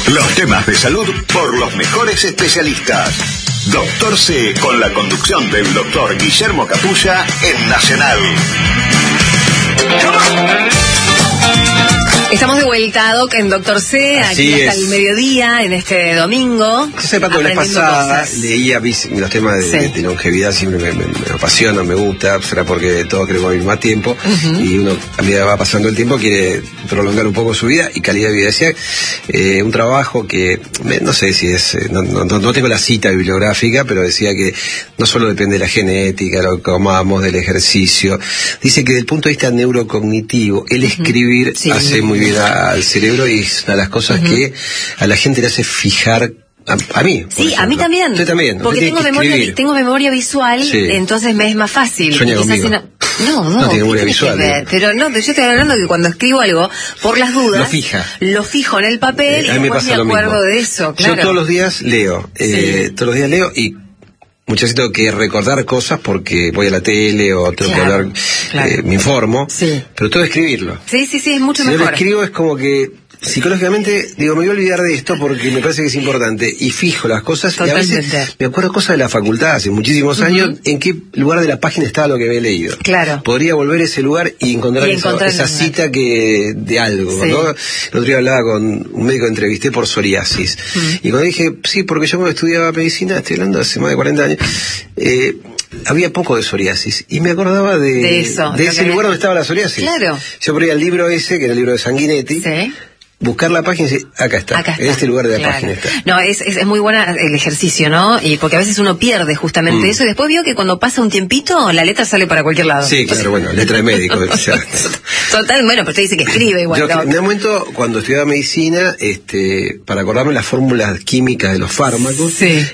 Los temas de salud por los mejores especialistas. Doctor C, con la conducción del doctor Guillermo Capulla en Nacional. Estamos de vuelta, Doc, en Doctor C, aquí hasta el mediodía, en este domingo. Yo sé, Pato, la vez pasada leía los temas de longevidad, siempre me apasiona, me gusta, será porque todos queremos vivir más tiempo, y uno, a medida que va pasando el tiempo, quiere prolongar un poco su vida y calidad de vida. Decía, un trabajo que, no sé si es, no tengo la cita bibliográfica, pero decía que no solo depende de la genética, lo que comamos, del ejercicio. Dice que desde el punto de vista neurocognitivo, el escribir hace muy bien al cerebro, y es una de las cosas que a la gente le hace fijar. A mí. Sí, a mí también. Usted también. Porque tengo memoria visual, entonces me es más fácil. Sueña conmigo. No tiene memoria visual. Pero yo estoy hablando que cuando escribo algo, por las dudas, lo fijo en el papel y después me acuerdo de eso. Claro. Yo todos los días leo, y muchas veces tengo que recordar cosas porque voy a la tele o tengo que hablar, me informo, pero tengo que escribirlo. Sí, es mucho mejor. Si yo lo escribo es como que psicológicamente digo, me voy a olvidar de esto porque me parece que es importante, y fijo las cosas. Totalmente. Y a veces me acuerdo cosas de la facultad hace muchísimos años, en qué lugar de la página estaba lo que había leído. Claro. Podría volver a ese lugar y encontrar esa cita de algo, ¿no? El otro día hablaba con un médico que entrevisté por psoriasis, y cuando dije, porque yo cuando estudiaba medicina, estoy hablando hace más de 40 años, había poco de psoriasis, y me acordaba de ese lugar donde estaba la psoriasis. Claro. Yo ponía el libro ese, que era el libro de Sanguinetti, buscar la página y decir, acá está, en este lugar de la página está. No, es muy buena el ejercicio, ¿no? Y porque a veces uno pierde justamente eso, y después veo que cuando pasa un tiempito, la letra sale para cualquier lado. Sí, claro, bueno, letra de médico. Total, bueno, pero usted dice que escribe igual. En un momento, cuando estudiaba medicina, para acordarme las fórmulas químicas de los fármacos,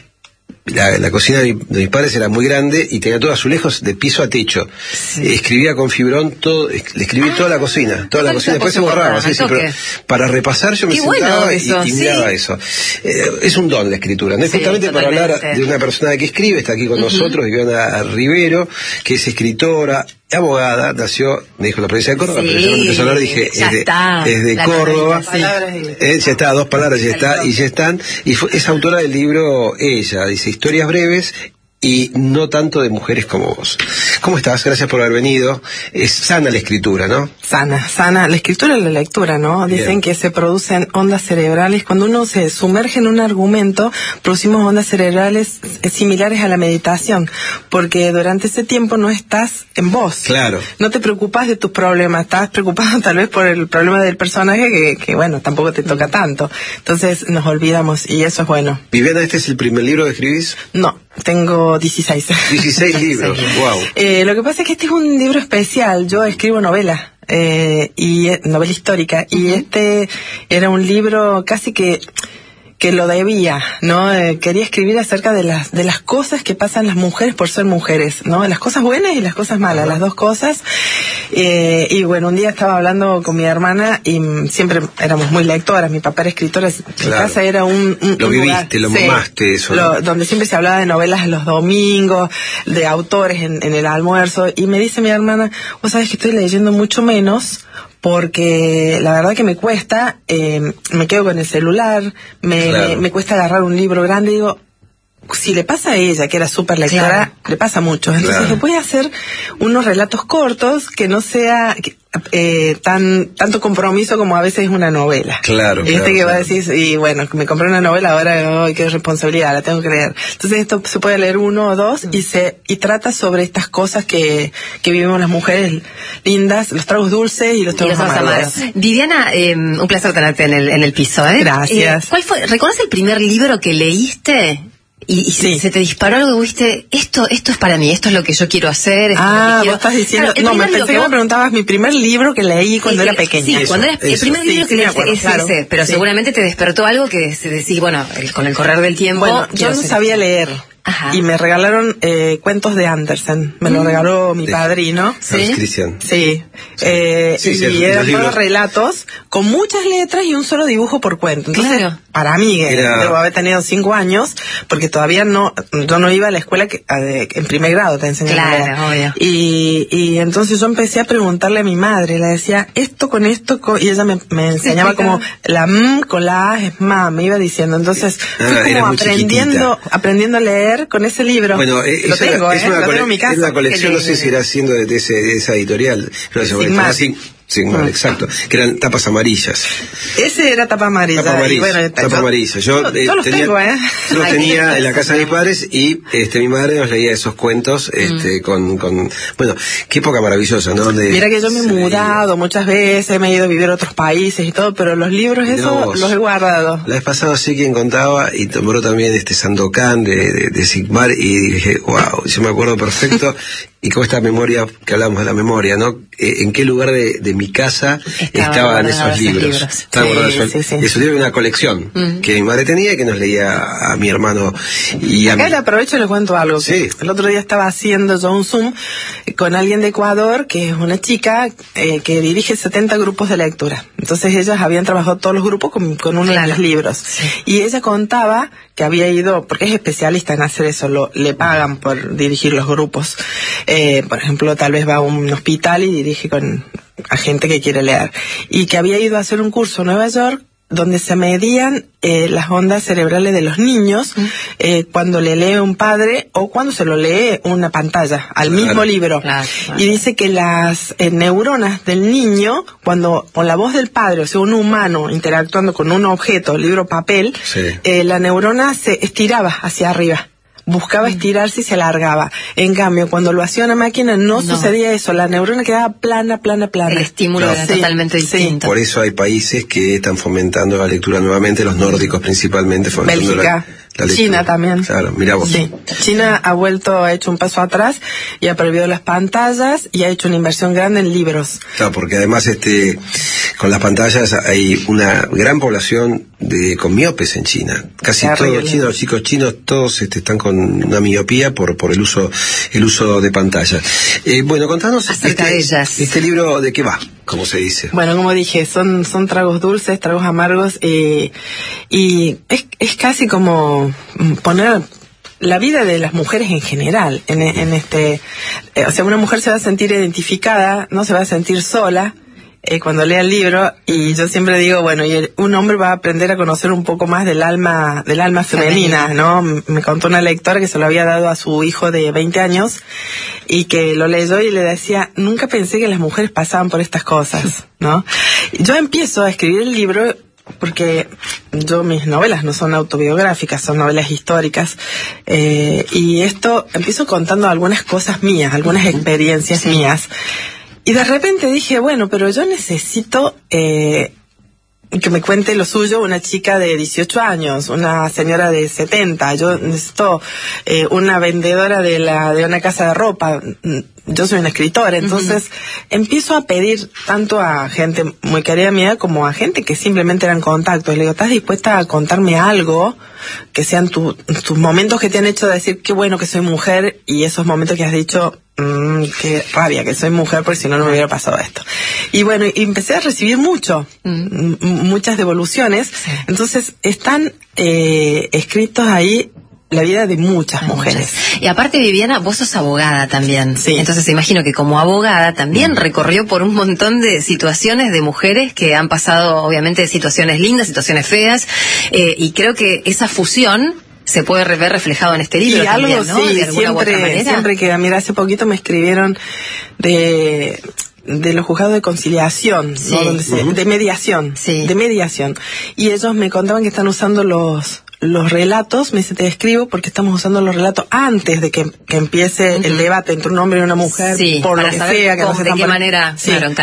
la cocina de mis padres era muy grande y tenía todos azulejos de piso a techo. Escribía con fibrón todo, le escribí toda la cocina, después se borraba, pero para repasar yo me sentaba y miraba eso. Es un don la escritura, no es justamente para hablar de una persona que escribe, está aquí con nosotros, Viviana Rivero, que es escritora, abogada, nació, me dijo, la provincia de Córdoba, pero yo cuando empecé a hablar dije, es de Córdoba, ya está, 2 palabras, ya están, y es autora del libro, ella dice, historias breves y no tanto de mujeres como vos. ¿Cómo estás? Gracias por haber venido. Es sana la escritura, ¿no? Sana. La escritura y la lectura, ¿no? Dicen que se producen ondas cerebrales. Cuando uno se sumerge en un argumento, producimos ondas cerebrales similares a la meditación, porque durante ese tiempo no estás en vos. Claro. No te preocupas de tus problemas, estás preocupado tal vez por el problema del personaje que bueno, tampoco te toca tanto. Entonces nos olvidamos, y eso es bueno. Viviana, ¿este es el primer libro que escribís? No, tengo 16. 16 libros, wow. Lo que pasa es que este es un libro especial. Yo escribo novela, y novela histórica, y este era un libro casi que lo debía, ¿no? Quería escribir acerca de las cosas que pasan las mujeres por ser mujeres, ¿no? Las cosas buenas y las cosas malas, las dos cosas. Y bueno, un día estaba hablando con mi hermana y siempre éramos muy lectoras. Mi papá era escritor, mi casa era un lo un viviste, lugar, lo mamaste eso. Donde siempre se hablaba de novelas los domingos, de autores en el almuerzo. Y me dice mi hermana, vos sabés que estoy leyendo mucho menos, porque la verdad que me cuesta, me quedo con el celular, me cuesta agarrar un libro grande. Digo, si le pasa a ella, que era súper lectora, le pasa mucho. Entonces le voy a hacer unos relatos cortos que no sea tanto compromiso como a veces es una novela. Claro. Que va a decir, y bueno, me compré una novela, ahora qué responsabilidad, la tengo que leer. Entonces esto se puede leer 1 o 2 y trata sobre estas cosas que vivimos las mujeres lindas, los tragos dulces y los tragos amargos. Viviana, un placer tenerte en el piso, ¿eh? Gracias. ¿Cuál fue? ¿Recuerdas el primer libro que leíste? Y se te disparó algo, viste, esto es para mí, esto es lo que yo quiero hacer. Vos estás diciendo, no, me pensé que me preguntabas mi primer libro que leí cuando era pequeña. Sí, cuando era el primer libro que leí es ese, pero seguramente te despertó algo que decís, bueno, con el correr del tiempo. Bueno, yo no sabía leer. Ajá. y me regalaron cuentos de Andersen. Me lo regaló mi padrino. ¿Sí? Cristian. Sí. Y eran todos relatos con muchas letras y un solo dibujo por cuento. Entonces, claro. Para mí, debo haber tenido 5 años, porque todavía yo no iba a la escuela en primer grado, te enseñaban. Claro, obvio. Y entonces yo empecé a preguntarle a mi madre, le decía, esto con esto, y ella me enseñaba como la M con la A es ma, me iba diciendo. Entonces, fui como aprendiendo a leer con ese libro. Bueno, lo tengo en mi casa. Es una colección, no sé si irá siendo de esa editorial. Sigmar, exacto, que eran tapas amarillas. Ese era tapa amarilla. Tapa amarilla. Yo los tenía en la casa de mis padres y mi madre nos leía esos cuentos con bueno, qué época maravillosa, ¿no? Mira que yo me he mudado muchas veces, me he ido a vivir a otros países y todo, pero los libros los he guardado. La vez pasada sí quien contaba y tomó también Sandokan de Sigmar y dije, wow, yo me acuerdo perfecto. Y con esta memoria, que hablamos de la memoria, ¿no? ¿En qué lugar de mi casa estaban esos libros? Estaban guardados esos libros, una colección que mi madre tenía y que nos leía a mi hermano y a mí. Acá le aprovecho y le cuento algo. Sí. El otro día estaba haciendo yo un Zoom con alguien de Ecuador, que es una chica que dirige 70 grupos de lectura. Entonces ellas habían trabajado todos los grupos con uno de los libros. Sí. Y ella contaba que había ido, porque es especialista en hacer eso, le pagan por dirigir los grupos. Por ejemplo, tal vez va a un hospital y dirige a gente que quiere leer. Y que había ido a hacer un curso en Nueva York donde se medían las ondas cerebrales de los niños cuando le lee un padre o cuando se lo lee una pantalla al mismo libro. Claro. Y dice que las neuronas del niño, cuando con la voz del padre, o sea, un humano interactuando con un objeto, libro, papel, la neurona se estiraba hacia arriba. Buscaba estirarse y se alargaba. En cambio, cuando lo hacía una máquina no sucedía eso. La neurona quedaba plana. El estímulo era totalmente distinto. Por eso hay países que están fomentando la lectura nuevamente, los nórdicos principalmente, fomentando Bélgica. La China también. Claro, mirá vos. Sí. China ha hecho un paso atrás y ha prohibido las pantallas y ha hecho una inversión grande en libros. Claro, porque además con las pantallas hay una gran población con miopes en China. Casi todos los chicos chinos, todos están con una miopía por el uso de pantallas. Bueno, contanos acerca de ellas. Este libro, ¿de qué va? Como se dice. Bueno, como dije, son tragos dulces, tragos amargos, y es casi como poner la vida de las mujeres en general o sea, una mujer se va a sentir identificada, no se va a sentir sola cuando lea el libro, y yo siempre digo, bueno, y un hombre va a aprender a conocer un poco más del alma femenina, ¿no? Me contó una lectora que se lo había dado a su hijo de 20 años y que lo leyó y le decía, nunca pensé que las mujeres pasaban por estas cosas, ¿no? Yo empiezo a escribir el libro porque mis novelas no son autobiográficas, son novelas históricas, y empiezo contando algunas cosas mías, algunas experiencias mías. Y de repente dije, bueno, pero yo necesito que me cuente lo suyo una chica de 18 años, una señora de 70. Yo necesito una vendedora de una casa de ropa. Yo soy una escritora, entonces empiezo a pedir tanto a gente muy querida mía como a gente que simplemente eran contactos. Le digo, ¿estás dispuesta a contarme algo que sean tus momentos que te han hecho decir qué bueno que soy mujer, y esos momentos que has dicho qué rabia que soy mujer porque si no me hubiera pasado esto? Y bueno, y empecé a recibir muchas devoluciones. Entonces están escritos ahí la vida de muchas mujeres. Y aparte, Viviana, vos sos abogada también. Sí. Entonces imagino que como abogada también recorrió por un montón de situaciones de mujeres que han pasado, obviamente, situaciones lindas, situaciones feas, y creo que esa fusión se puede ver reflejado en este libro. Y también, algo, ¿no? sí, de alguna u otra manera. Siempre que, mira, hace poquito me escribieron de los juzgados de conciliación, ¿no? De mediación, y ellos me contaban que están usando los relatos. Me dice, te escribo porque estamos usando los relatos antes de que empiece el debate entre un hombre y una mujer, por lo que sea, que no sé de qué manera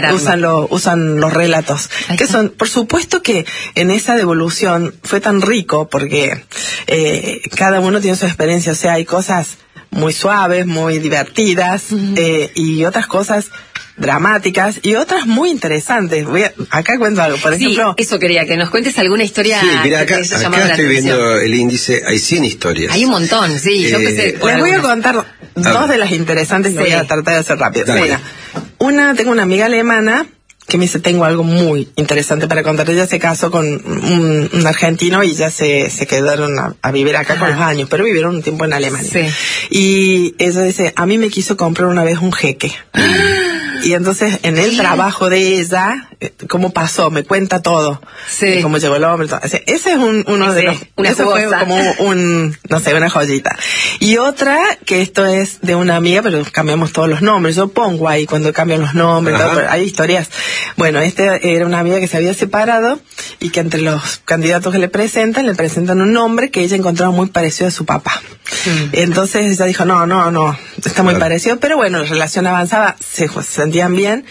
usan los relatos, que son, por supuesto que en esa devolución fue tan rico porque cada uno tiene su experiencia, o sea, hay cosas muy suaves, muy divertidas, y otras cosas dramáticas y otras muy interesantes. Acá cuento algo, por ejemplo. Sí, eso quería, que nos cuentes alguna historia. Sí, mira, acá, que te haya llamado la estoy atención. viendo el índice, hay 100 historias. Hay un montón, sí. Yo pensé, Les voy a contar dos de las interesantes que voy a tratar de hacer rápido. Tengo una amiga alemana que me dice, tengo algo muy interesante para contar. Ella se casó con un argentino y ya se quedaron a vivir acá con los años, pero vivieron un tiempo en Alemania. Sí. Y ella dice, a mí me quiso comprar una vez un jeque. Y entonces en el trabajo de ella, cómo pasó, me cuenta todo. Sí. Cómo llegó el hombre, todo. Ese es uno de los... Eso fue como una joyita. Y otra, que esto es de una amiga, pero cambiamos todos los nombres. Yo pongo ahí cuando cambian los nombres, todo, pero hay historias. Bueno, era una amiga que se había separado y que entre los candidatos que le presentan un nombre que ella encontraba muy parecido a su papá. Entonces ella dijo, no, está muy parecido, pero bueno, la relación avanzaba, se sentían bien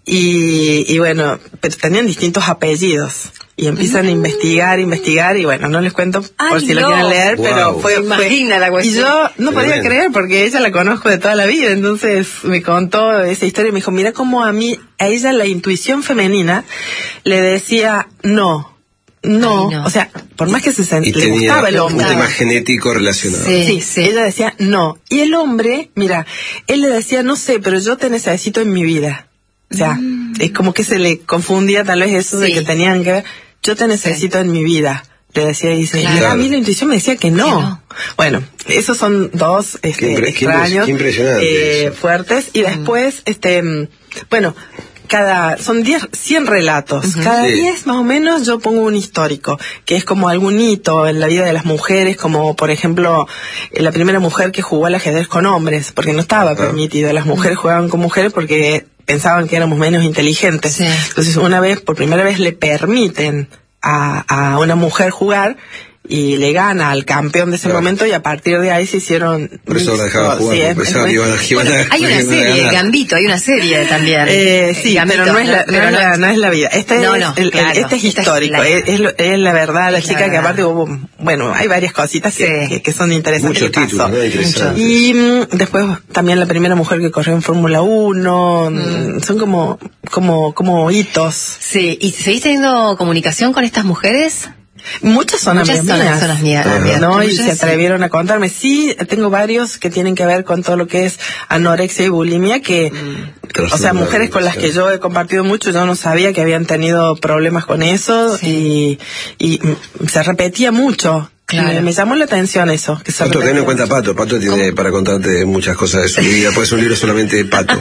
y bueno, pero tenían distintos apellidos. Y empiezan a investigar y bueno, no les cuento por si lo quieren leer, pero fue imagina la cuestión. Y yo no podía creer porque ella la conozco de toda la vida, entonces me contó esa historia y me dijo, mira cómo a ella la intuición femenina le decía no. O sea, por más que le gustaba el hombre. Un tema genético relacionado. Sí, ella decía no. Y el hombre, mira, él le decía, no sé, pero yo te necesito en mi vida. O sea, es como que se le confundía tal vez eso de que tenían que ver, yo te necesito en mi vida. Le decía, y dice, a mí la intuición me decía que no. Bueno, esos son dos extraños, fuertes. Y después, bueno, son 100 relatos. Cada 10 más o menos yo pongo un histórico, que es como algún hito en la vida de las mujeres, como por ejemplo, la primera mujer que jugó al ajedrez con hombres, porque no estaba permitido. Las mujeres jugaban con mujeres porque pensaban que éramos menos inteligentes. Entonces por primera vez le permiten a una mujer jugar y le gana al campeón de ese momento y a partir de ahí se hicieron... Por eso la dejaba jugar, hay una serie, Gambito, hay una serie también. Sí, Gambito, pero no es la vida. Este es histórico, es la verdad, la chica que aparte hubo, hay varias cositas que son interesantes. Muchos títulos, ¿no? Interesantes. Y después también la primera mujer que corrió en Fórmula 1, son como hitos. Sí, ¿y seguís teniendo comunicación con estas mujeres? Muchas son amigas mías, ¿no? Y se atrevieron a contarme. Sí, tengo varios que tienen que ver con todo lo que es anorexia y bulimia, que, o sea, mujeres con las que yo he compartido mucho, yo no sabía que habían tenido problemas con eso y se repetía mucho. Claro. Me llamó la atención eso. Pato, ten en cuenta Pato tiene para contarte muchas cosas de su vida, pues es un libro solamente de Pato.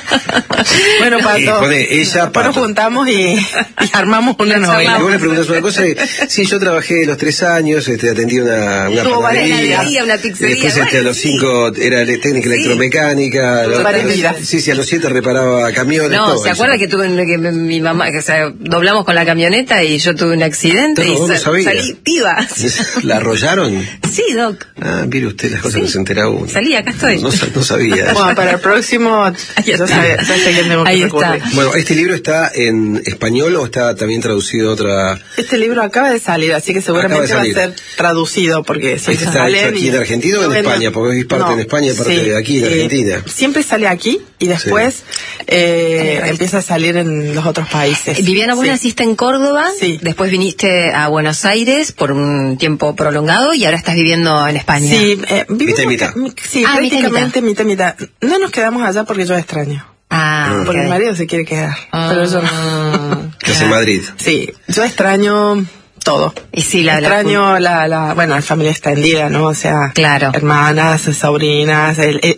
Bueno, Pato, pone ella, Pato. Nos juntamos y armamos una novela. Y vos le preguntás una cosa, sí, yo trabajé los 3 años, atendí una panadería, una pizzería. Después a los 5 era técnica electromecánica. Sí, a los 7 reparaba camiones. No, ¿se acuerda que mi mamá, doblamos con la camioneta y yo tuve un accidente y salí viva? ¿La arrollaron? Sí, Doc. Mire usted las cosas que se entera uno. Salí, acá estoy. No sabía. Bueno, para el próximo ya sé quién tengo que recurrir. Bueno, ¿este libro está en español o está también traducido a otra...? Este libro acaba de salir, así que seguramente va a ser traducido, porque siempre sale aquí en Argentina o en España, porque es parte en España y parte de aquí en Argentina. Siempre sale aquí y después empieza a salir en los otros países. Viviana, vos naciste en Córdoba, después viniste a Buenos Aires por un tiempo prolongado y ahora estás viviendo en España. Sí, mitad y mitad. Sí, prácticamente mitad y mitad. No nos quedamos allá porque yo extraño. Porque mi marido se quiere quedar, pero yo no. ¿Estás en Madrid? Sí, yo extraño todo. Y sí, extraño la familia extendida, ¿no? O sea, hermanas, sobrinas,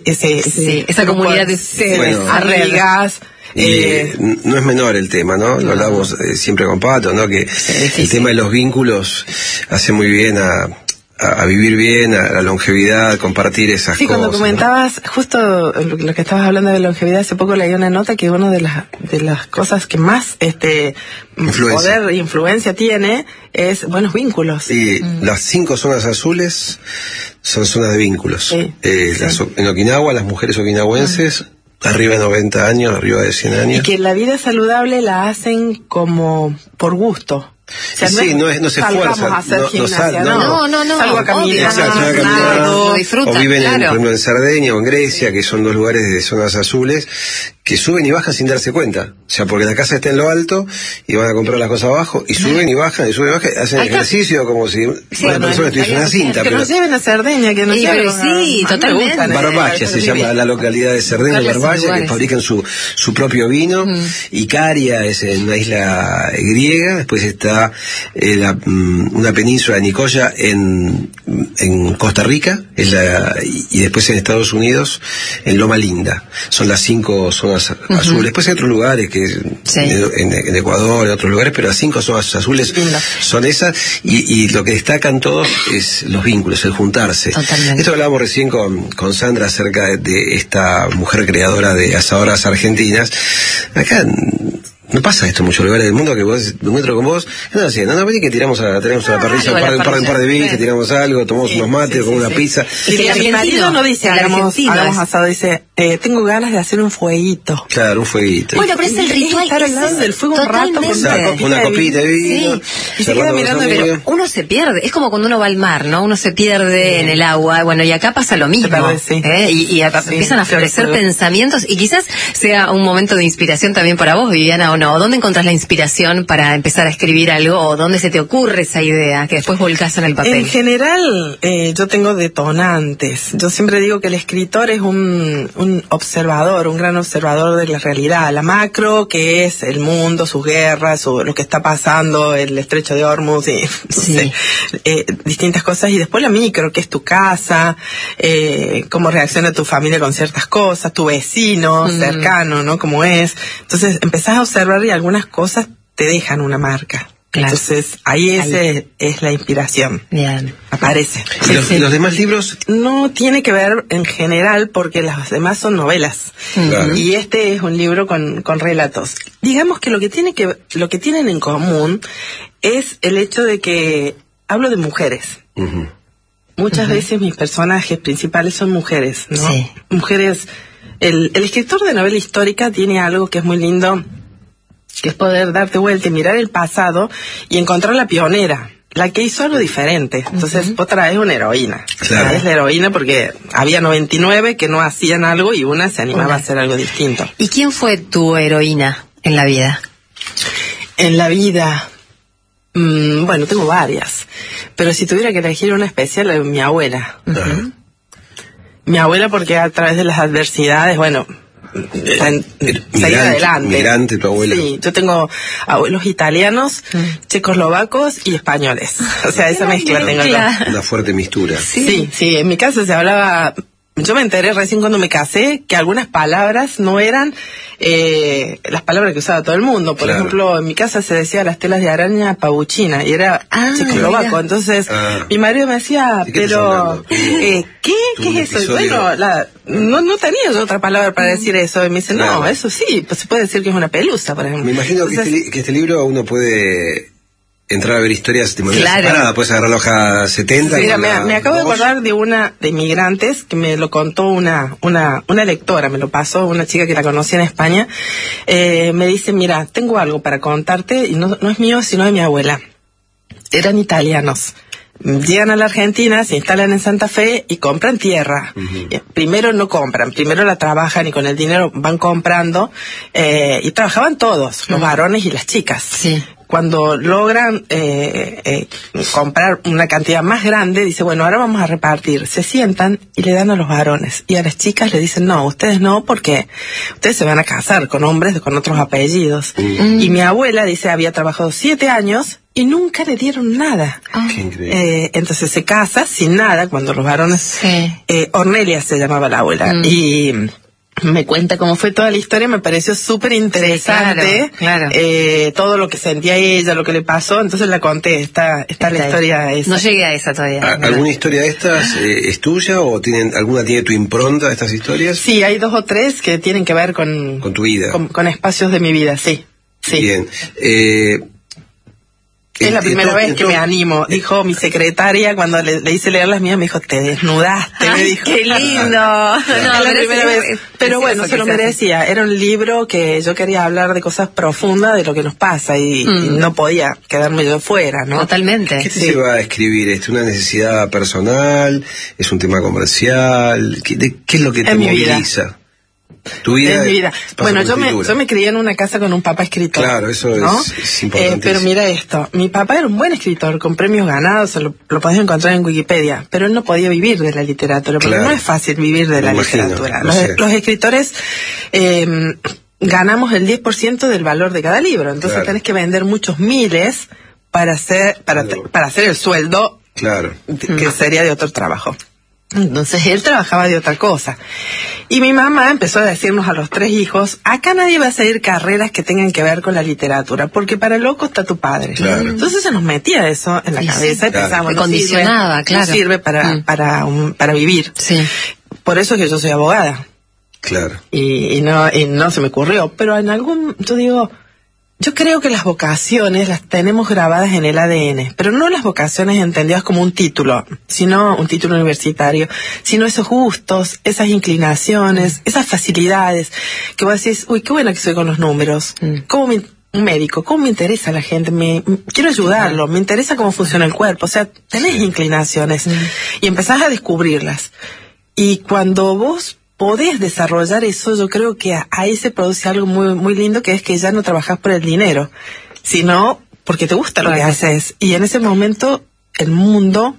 esa comunidad de amigas. No es menor el tema, ¿no? Lo hablamos siempre con Pato, ¿no? Que el tema de los vínculos hace muy bien a vivir bien, a la longevidad, compartir esas cosas. Sí, cuando comentabas, justo lo que estabas hablando de longevidad, hace poco leí una nota que una de las cosas que más poder e influencia tiene es buenos vínculos. Y las 5 zonas azules son zonas de vínculos. En Okinawa, las mujeres okinawenses, arriba de 90 años, arriba de 100 años. Y que la vida saludable la hacen como por gusto. O sea, no se esfuerzan. A hacer gimnasia, no. Salgo a caminar, o viven por ejemplo en Cerdeña o en Grecia, que son 2 lugares de zonas azules, que suben y bajan sin darse cuenta. O sea, porque la casa está en lo alto y van a comprar las cosas abajo y suben y bajan y suben y bajan, hacen ejercicio como si una persona estuviese en una cinta. Que nos lleven a Cerdeña, que nos lleven sí, totalmente. Barbaccia se llama la localidad de Cerdeña, Barbaccia, que fabrican su propio vino. Icaria es en una isla griega, después está una península de Nicoya en Costa Rica, y después en Estados Unidos, en Loma Linda. Son las 5 zonas azules. Después hay otros lugares que en Ecuador, en otros lugares, pero las 5 zonas azules son esas, y lo que destacan todos es los vínculos, el juntarse. Totalmente. Esto hablábamos recién con Sandra acerca de esta mujer creadora de asadoras argentinas. Acá no pasa esto en muchos lugares del mundo, que vos, me encuentro con vos, ¿qué estás haciendo? No, vení que tenemos a la parrilla un par de bichos, tiramos algo, tomamos unos mates, con una pizza. Y mi marido no dice, hagamos asado, dice, tengo ganas de hacer un fueguito. Claro, un fueguito. Bueno, pero es el ritual. Estar al lado del fuego un rato con una copita de vino. Sí. Y se queda mirando, pero uno se pierde. Es como cuando uno va al mar, ¿no? Uno se pierde en el agua. Bueno, y acá pasa lo mismo. Y empiezan a florecer pensamientos, y quizás sea un momento de inspiración también para vos, Viviana, ¿o no? ¿Dónde encontrás la inspiración para empezar a escribir algo, o dónde se te ocurre esa idea que después volcás en el papel? En general, yo tengo detonantes. Yo siempre digo que el escritor es un observador, un gran observador de la realidad, la macro, que es el mundo, sus guerras, lo que está pasando, el estrecho de Hormuz, y distintas cosas, y después la micro, que es tu casa, cómo reacciona tu familia con ciertas cosas, tu vecino cercano, ¿no? Cómo es. Entonces empezás a observar, y algunas cosas te dejan una marca. Claro. Entonces, ahí es la inspiración. Bien. Aparece. ¿Y los demás libros? No tiene que ver en general, porque las demás son novelas. Claro. Y este es un libro con relatos. Digamos que lo que tienen en común es el hecho de que hablo de mujeres. Muchas veces mis personajes principales son mujeres, ¿no? Sí. Mujeres. El escritor de novela histórica tiene algo que es muy lindo, que es poder darte vuelta y mirar el pasado y encontrar la pionera, la que hizo algo diferente. Entonces vos traes una heroína. Claro. Traes la heroína porque había 99 que no hacían algo y una se animaba a hacer algo distinto. ¿Y quién fue tu heroína en la vida? En la vida, bueno, tengo varias, pero si tuviera que elegir una especial, mi abuela. Mi abuela, porque a través de las adversidades, bueno, seguir adelante. Migrante, tu abuela. Sí, yo tengo abuelos italianos, checoslovacos y españoles. O sea, esa mezcla tengo yo. Una fuerte mistura. Sí, en mi casa se hablaba. Yo me enteré recién cuando me casé que algunas palabras no eran las palabras que usaba todo el mundo. Por ejemplo, en mi casa se decía las telas de araña pabuchina y era checoslovaco. Entonces, mi marido me decía, pero ¿qué es eso? Bueno, no tenía yo otra palabra para decir eso. Y me dice, no, eso sí, pues se puede decir que es una pelusa, por ejemplo. Me imagino que este libro uno puede entrar a ver historias de manera separada, puedes agarrar la hoja 70. Mira, me acabo de acordar de una de Inmigrantes que me lo contó una lectora, me lo pasó una chica que la conocí en España. Me dice, mira, tengo algo para contarte, y no es mío, sino de mi abuela. Eran italianos. Llegan a la Argentina, se instalan en Santa Fe y compran tierra. Primero no compran, primero la trabajan y con el dinero van comprando, y trabajaban todos, los varones y las chicas. Sí. Cuando logran comprar una cantidad más grande, dice, bueno, ahora vamos a repartir. Se sientan y le dan a los varones. Y a las chicas le dicen, no, ustedes no, porque ustedes se van a casar con hombres con otros apellidos. Y mi abuela, dice, había trabajado 7 años y nunca le dieron nada. Qué increíble. Entonces se casa sin nada cuando los varones... Ornelia se llamaba la abuela. Y me cuenta cómo fue toda la historia, me pareció súper interesante. Claro. Todo lo que sentía ella, lo que le pasó, entonces la conté, está la historia esa. No llegué a esa todavía. ¿Alguna historia de estas es tuya o alguna tiene tu impronta de estas historias? Sí, hay 2 o 3 que tienen que ver con tu vida. Con espacios de mi vida, sí. Bien. Es la primera vez que me animo, dijo mi secretaria cuando le hice leer las mías, me dijo, te desnudaste, me dijo. ¡Qué lindo! No, es la primera vez. Pero bueno, se lo merecía. Era un libro que yo quería hablar de cosas profundas, de lo que nos pasa, y no podía quedarme yo fuera, ¿no? Totalmente. ¿Qué te lleva a escribir esto? ¿Una necesidad personal? ¿Es un tema comercial? ¿Qué es lo que te moviliza? Tu vida. Bueno, yo me crié en una casa con un papá escritor. Claro, eso ¿no? es importante. Pero mira esto, mi papá era un buen escritor, con premios ganados, lo podés encontrar en Wikipedia, pero él no podía vivir de la literatura, porque no es fácil vivir de la literatura. Los escritores ganamos el 10% del valor de cada libro, entonces tenés que vender muchos miles para hacer el sueldo que sería de otro trabajo. Entonces él trabajaba de otra cosa. Y mi mamá empezó a decirnos a los 3 hijos, acá nadie va a seguir carreras que tengan que ver con la literatura, porque para loco está tu padre. Claro. Entonces se nos metía eso en la cabeza y pensábamos, no sirve para vivir. Sí. Por eso es que yo soy abogada. Claro. Y no se me ocurrió, pero yo creo que las vocaciones las tenemos grabadas en el ADN, pero no las vocaciones entendidas como un título, sino un título universitario, sino esos gustos, esas inclinaciones, esas facilidades, que vos decís, uy, qué buena que soy con los números, un médico, cómo me interesa la gente, quiero ayudarlo, me interesa cómo funciona el cuerpo, o sea, tenés inclinaciones y empezás a descubrirlas. Y cuando vos podés desarrollar eso, yo creo que ahí se produce algo muy, muy lindo, que es que ya no trabajás por el dinero, sino porque te gusta lo que haces. Y en ese momento el mundo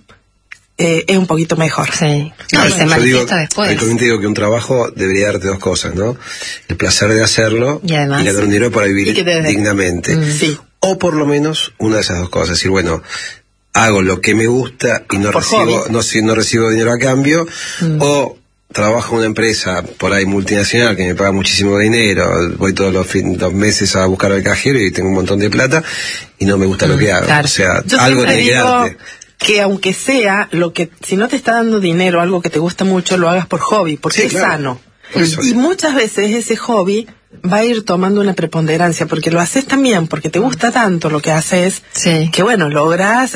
es un poquito mejor. Sí. No, y se manifiesta después. Actualmente digo que un trabajo debería darte 2 cosas, ¿no? El placer de hacerlo y ganar un dinero para vivir dignamente. Sí. O por lo menos una de esas 2 cosas. Es decir, bueno, hago lo que me gusta y no recibo dinero a cambio, o trabajo en una empresa por ahí multinacional que me paga muchísimo dinero, voy todos los meses a buscar al cajero y tengo un montón de plata y no me gusta lo que hago. Claro. O sea, yo algo tiene que darte. Que aunque sea si no te está dando dinero, algo que te gusta mucho, lo hagas por hobby, porque es sano. Y muchas veces ese hobby va a ir tomando una preponderancia, porque lo haces también, porque te gusta tanto lo que haces, que bueno, logras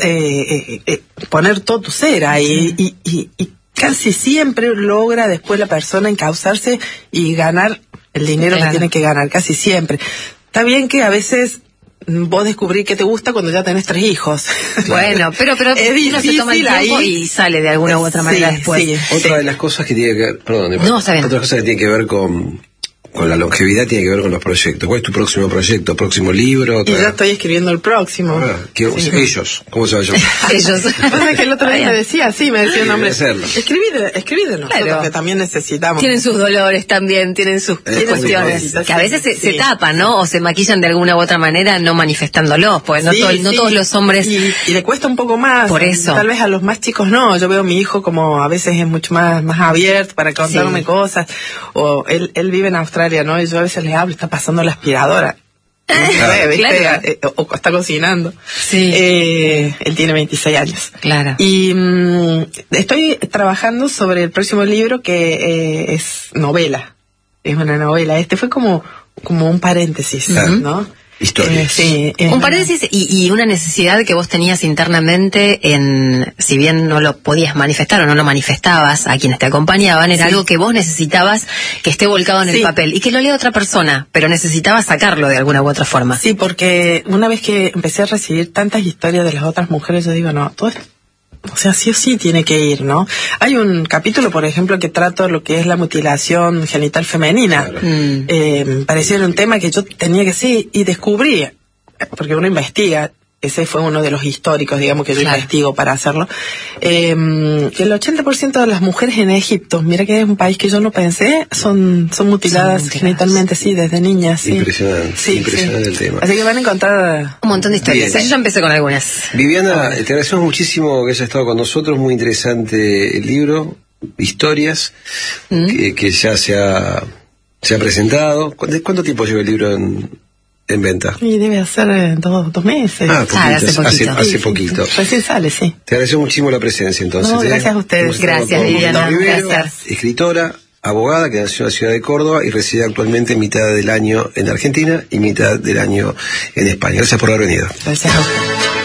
poner todo tu ser ahí y casi siempre logra después la persona encauzarse y ganar el dinero que tiene que ganar, casi siempre. Está bien que a veces vos descubrís que te gusta cuando ya tenés 3 hijos. Bueno, pero uno se toma el tiempo y sale de alguna u otra manera después. Sí. Otra de las cosas que tiene que ver, otra cosa que tiene que ver con la longevidad tiene que ver con los proyectos. ¿Cuál es tu próximo proyecto? ¿Próximo libro? Y ya estoy escribiendo el próximo. Ellos, ¿cómo se va a llamar? Ellos. Que el otro día me decía el nombre. Escribí de nosotros, que también necesitamos. Tienen sus dolores también, tienen sus cuestiones, que a veces se tapan, ¿no? O se maquillan de alguna u otra manera no manifestándolos, pues no todos los hombres. Y le cuesta un poco más. Por eso. Tal vez a los más chicos no. Yo veo a mi hijo como a veces es mucho más abierto para contarme cosas. O él vive en Australia, ¿no? Y yo a veces le hablo, está pasando la aspiradora. O está cocinando. Sí. Él tiene 26 años. Claro. Y estoy trabajando sobre el próximo libro, que es novela. Es una novela. Fue como un paréntesis, ¿no? Historias. Un paréntesis y una necesidad que vos tenías internamente si bien no lo podías manifestar o no lo manifestabas a quienes te acompañaban, era algo que vos necesitabas que esté volcado en el papel y que lo lea otra persona, pero necesitabas sacarlo de alguna u otra forma. Sí, porque una vez que empecé a recibir tantas historias de las otras mujeres, yo digo, no, todo esto, o sea, sí o sí tiene que ir, ¿no? Hay un capítulo, por ejemplo, que trato lo que es la mutilación genital femenina. Claro. Me pareció un tema que yo tenía que sí, y descubrí, porque uno investiga, ese fue uno de los históricos, digamos, que yo investigo para hacerlo, que el 80% de las mujeres en Egipto, mira que es un país que yo no pensé, son mutiladas genitalmente, desde niñas. Sí. Impresionante el tema. Así que van a encontrar un montón de historias. Yo ya empecé con algunas. Viviana, te agradecemos muchísimo que hayas estado con nosotros, muy interesante el libro, historias, que ya se ha presentado. ¿Cuánto tiempo lleva el libro en venta? Y debe hacer 2 meses. Hace poquito. Recién sale, sí. Te agradezco muchísimo la presencia, entonces. No, gracias a ustedes. Gracias, Viviana. Escritora, abogada, que nació en la ciudad de Córdoba y reside actualmente mitad del año en Argentina y mitad del año en España. Gracias por haber venido. Gracias a ustedes.